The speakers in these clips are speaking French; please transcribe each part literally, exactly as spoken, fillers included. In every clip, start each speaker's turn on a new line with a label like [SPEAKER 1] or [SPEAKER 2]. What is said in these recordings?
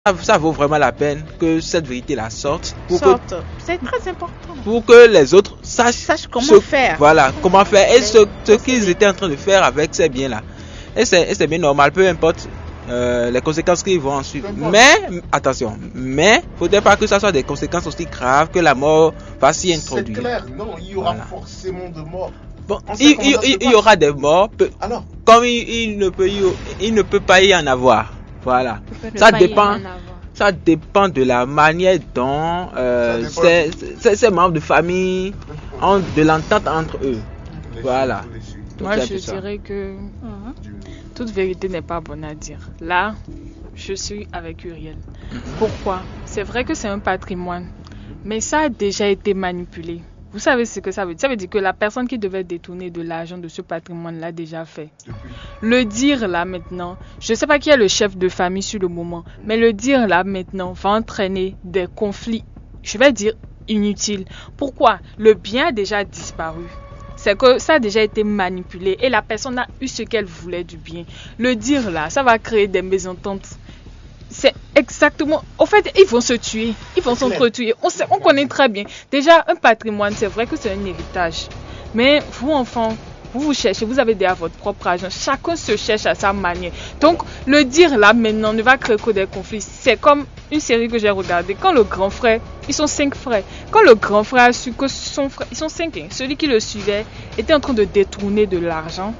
[SPEAKER 1] ça vaut vraiment la peine que cette vérité-là sorte. Pour
[SPEAKER 2] Sorte.
[SPEAKER 1] que,
[SPEAKER 2] C'est très important.
[SPEAKER 1] pour que les autres sachent,
[SPEAKER 2] Sache comment
[SPEAKER 1] ce,
[SPEAKER 2] faire.
[SPEAKER 1] Voilà, comment faire. Et ce, ce qu'ils étaient en train de faire avec ces biens-là. Et c'est, et c'est bien normal, peu importe euh, les conséquences qu'ils vont en suivre. Mais, attention, mais faudrait pas que ça soit des conséquences aussi graves que la mort va s'y introduire.
[SPEAKER 3] C'est clair, non, il y aura
[SPEAKER 1] Voilà.
[SPEAKER 3] forcément de morts.
[SPEAKER 1] Bon,
[SPEAKER 3] On sait
[SPEAKER 1] il,
[SPEAKER 3] comment
[SPEAKER 1] il,
[SPEAKER 3] ça se
[SPEAKER 1] il- il y
[SPEAKER 3] passe.
[SPEAKER 1] aura des morts, peu-
[SPEAKER 3] Alors,
[SPEAKER 1] comme il, il ne peut y, il ne peut pas y en avoir. Voilà. Ça dépend, ça dépend de la manière dont euh,
[SPEAKER 3] Ça dépend
[SPEAKER 1] ces, ces- ces membres de famille ont de l'entente entre eux.
[SPEAKER 3] les
[SPEAKER 1] Voilà.
[SPEAKER 3] filles, les filles.
[SPEAKER 4] Moi,
[SPEAKER 1] C'est un
[SPEAKER 4] je
[SPEAKER 1] peu ça.
[SPEAKER 4] dirais que
[SPEAKER 2] Mhm.
[SPEAKER 4] toute vérité n'est pas bonne à dire. Là, je suis avec Uriel.
[SPEAKER 1] Mhm.
[SPEAKER 4] Pourquoi? C'est vrai que c'est un patrimoine, mais ça a déjà été manipulé. Vous savez ce que ça veut dire? Ça veut dire que la personne qui devait détourner de l'argent de ce patrimoine l'a déjà fait.
[SPEAKER 3] Depuis.
[SPEAKER 4] Le dire là maintenant, je ne sais pas qui est le chef de famille sur le moment, mais le dire là maintenant va entraîner des conflits, je vais dire inutiles. Pourquoi? Le bien a déjà disparu. C'est que ça a déjà été manipulé et la personne a eu ce qu'elle voulait du bien. Le dire là, ça va créer des mésententes. C'est exactement... Au fait, ils vont se tuer. Ils vont s'entretuer. On sait, on connaît très bien. Déjà, un patrimoine, c'est vrai que c'est un héritage. Mais vous, enfants, vous vous cherchez, vous avez déjà votre propre argent. Chacun se cherche à sa manière. Donc, le dire là maintenant ne va créer que des conflits. C'est comme une série que j'ai regardée. Quand le grand frère, ils sont cinq frères. Quand le grand frère a su que son frère, ils sont cinq, hein, celui qui le suivait était en train de détourner de l'argent.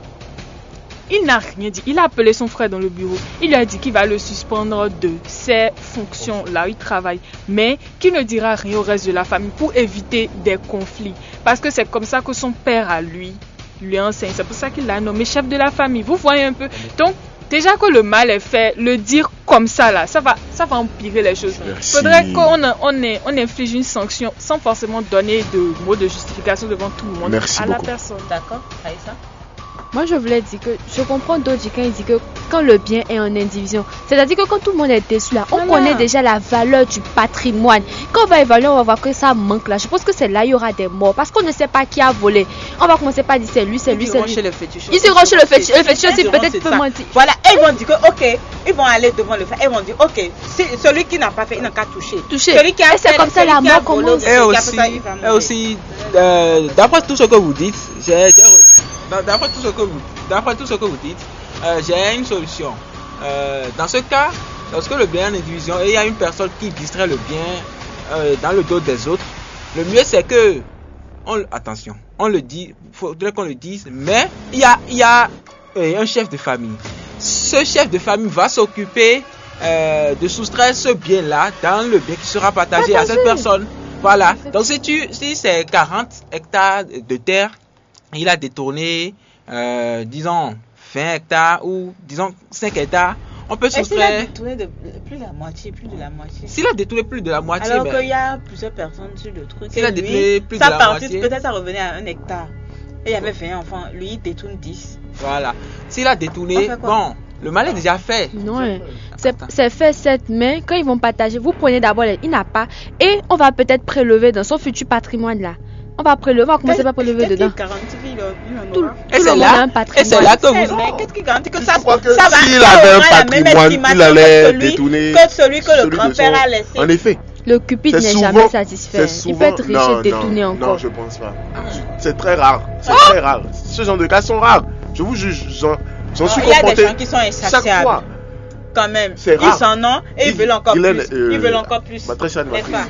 [SPEAKER 4] Il n'a rien dit. Il a appelé son frère dans le bureau. Il lui a dit qu'il va le suspendre de ses fonctions là où il travaille. Mais qu'il ne dira rien au reste de la famille pour éviter des conflits. Parce que c'est comme ça que son père à lui lui enseigne. C'est pour ça qu'il l'a nommé chef de la famille. Vous voyez un peu. Donc, déjà que le mal est fait, le dire comme ça là, ça va, ça va empirer les choses. Il
[SPEAKER 3] Merci.
[SPEAKER 4] faudrait qu'on on, est- on inflige une sanction sans forcément donner de mots de justification devant tout le monde
[SPEAKER 3] Merci
[SPEAKER 4] à la
[SPEAKER 3] beaucoup.
[SPEAKER 4] personne.
[SPEAKER 2] D'accord, Aïssa.
[SPEAKER 5] Moi, je voulais dire que je comprends Doji quand il dit que quand le bien est en indivision, c'est-à-dire que quand tout le monde est déçu là, on
[SPEAKER 2] Voilà.
[SPEAKER 5] connaît déjà la valeur du patrimoine. Quand on va évaluer, on va voir que ça manque là. Je pense que c'est là il y aura des morts parce qu'on ne sait pas qui a volé. On va commencer par dire c'est lui, c'est lui, c'est lui.
[SPEAKER 2] chez le féticheur.
[SPEAKER 5] Ils iront chez le féticheur. Le féticheur, c'est
[SPEAKER 2] Ils diront,
[SPEAKER 5] peut-être
[SPEAKER 2] c'est
[SPEAKER 5] peu
[SPEAKER 2] ça.
[SPEAKER 5] menti.
[SPEAKER 2] Voilà, et ils vont dire que, ok, ils vont aller devant le fait. Ils vont dire, ok, si, celui qui n'a pas fait, il n'a qu'à toucher.
[SPEAKER 5] Toucher.
[SPEAKER 2] Celui qui a
[SPEAKER 5] Et c'est
[SPEAKER 2] fait,
[SPEAKER 5] comme ça
[SPEAKER 2] celui
[SPEAKER 5] la
[SPEAKER 2] qui a
[SPEAKER 5] mort
[SPEAKER 2] volé,
[SPEAKER 5] commence.
[SPEAKER 2] celui
[SPEAKER 1] Et
[SPEAKER 2] qui a
[SPEAKER 1] aussi,
[SPEAKER 2] fait ça, il va
[SPEAKER 1] et
[SPEAKER 2] mourir.
[SPEAKER 1] aussi euh, d'après tout ce que vous dites, j'ai, j'ai re- d'après tout ce que vous, d'après tout ce que vous dites, euh, j'ai une solution. Euh, dans ce cas, lorsque le bien est en indivision et il y a une personne qui distrait le bien euh, dans le dos des autres, le mieux c'est que, on, attention, on le dit, faudrait qu'on le dise, mais il y a, il y a euh, un chef de famille. Ce chef de famille va s'occuper euh, de soustraire ce bien-là dans le bien qui sera partagé à cette personne. Voilà. Donc si tu, si c'est quarante hectares de terre, il a détourné, euh, disons, vingt hectares ou disons cinq hectares, on peut
[SPEAKER 2] Et s'il a
[SPEAKER 1] soustraire.
[SPEAKER 2] détourné de plus de la moitié, plus de la moitié.
[SPEAKER 1] S'il a détourné plus de la moitié,
[SPEAKER 2] Alors
[SPEAKER 1] ben,
[SPEAKER 2] qu'il y a plusieurs personnes sur le truc.
[SPEAKER 1] S'il
[SPEAKER 2] Et
[SPEAKER 1] a
[SPEAKER 2] lui,
[SPEAKER 1] détourné plus de
[SPEAKER 2] sa
[SPEAKER 1] la
[SPEAKER 2] partie,
[SPEAKER 1] moitié.
[SPEAKER 2] peut-être ça revenait à un hectare. Et il y avait vingt enfants. Lui, il détourne dix.
[SPEAKER 1] voilà. S'il a
[SPEAKER 2] On
[SPEAKER 1] détourné,
[SPEAKER 2] fait quoi?
[SPEAKER 1] bon, le mal est déjà fait.
[SPEAKER 5] Non, hein. c'est c'est fait cette main. Quand ils vont partager, vous prenez d'abord les. Il n'a pas. Et on va peut-être prélever dans son futur patrimoine là. On va prélever, on va commencer par prélever
[SPEAKER 2] Qu'est-ce
[SPEAKER 5] dedans.
[SPEAKER 2] qui garantit qu'il en
[SPEAKER 5] Tout,
[SPEAKER 2] aura?
[SPEAKER 1] Et
[SPEAKER 5] tout
[SPEAKER 1] c'est
[SPEAKER 5] le monde a
[SPEAKER 1] là,
[SPEAKER 5] un
[SPEAKER 1] et
[SPEAKER 5] patrimoine.
[SPEAKER 1] c'est là que
[SPEAKER 2] Eh,
[SPEAKER 1] vous,
[SPEAKER 2] mais qu'est-ce qui garantit que
[SPEAKER 3] Je
[SPEAKER 2] ça,
[SPEAKER 3] crois que
[SPEAKER 2] ça va
[SPEAKER 3] s'il
[SPEAKER 2] ça
[SPEAKER 3] avait un
[SPEAKER 2] aura la même
[SPEAKER 3] patrimoine,
[SPEAKER 2] estimation
[SPEAKER 3] il allait
[SPEAKER 2] que celui-
[SPEAKER 3] détourner
[SPEAKER 2] que celui que le
[SPEAKER 3] celui de
[SPEAKER 2] grand-père
[SPEAKER 3] son-
[SPEAKER 2] a laissé.
[SPEAKER 3] En effet,
[SPEAKER 5] Le cupide
[SPEAKER 3] c'est
[SPEAKER 5] n'est
[SPEAKER 3] souvent,
[SPEAKER 5] jamais satisfait.
[SPEAKER 3] c'est
[SPEAKER 5] Il
[SPEAKER 3] souvent,
[SPEAKER 5] peut être riche
[SPEAKER 3] non,
[SPEAKER 5] et détourner
[SPEAKER 3] non,
[SPEAKER 5] encore.
[SPEAKER 3] non, je pense pas. C'est très rare, c'est très rare. Ce genre de cas sont rares. Je vous juge, j'en, j'en suis
[SPEAKER 2] Il y a des
[SPEAKER 3] confronté
[SPEAKER 2] gens qui sont
[SPEAKER 3] chaque
[SPEAKER 2] insatiables.
[SPEAKER 3] fois.
[SPEAKER 2] Quand même.
[SPEAKER 3] C'est
[SPEAKER 2] Ils
[SPEAKER 3] rare.
[SPEAKER 2] s'en ont et ils
[SPEAKER 3] Il-
[SPEAKER 2] veulent encore
[SPEAKER 3] il est,
[SPEAKER 2] plus.
[SPEAKER 3] euh,
[SPEAKER 2] Ils veulent encore plus.
[SPEAKER 3] ma très chère
[SPEAKER 2] N'est-ce
[SPEAKER 3] animatrice.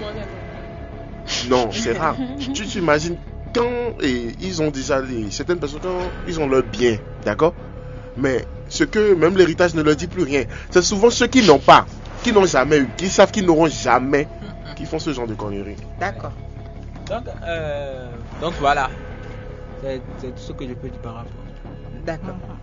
[SPEAKER 2] pas?
[SPEAKER 3] Non, c'est rare. tu t'imagines quand et, ils ont déjà les, certaines personnes quand ils ont leur bien, d'accord. Mais ce que même l'héritage ne leur dit plus rien. C'est souvent ceux qui n'ont pas, qui n'ont jamais eu, qui savent qu'ils n'auront jamais, qui font ce genre de conneries.
[SPEAKER 2] D'accord.
[SPEAKER 1] donc, euh, donc voilà. C'est, c'est tout ce que je peux dire par rapport.
[SPEAKER 2] D'accord.